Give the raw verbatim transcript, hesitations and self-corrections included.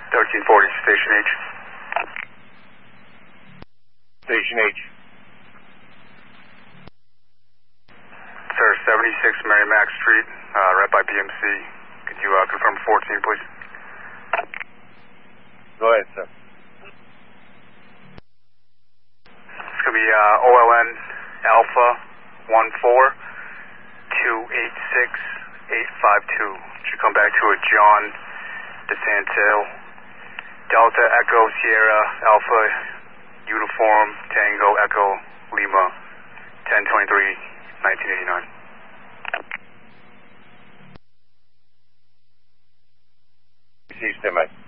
thirteen forty, Station H. Station H. Sir, seventy-six Merrimack Street, uh, right by B M C. Could you uh, confirm fourteen, please? Go ahead, sir. It's going to be uh, O L N Alpha one four two eight six eight five two. Should come back to a John DeSantil. Delta Echo Sierra Alpha Uniform Tango Echo Lima ten twenty-three nineteen eighty-nine. Received, stand by.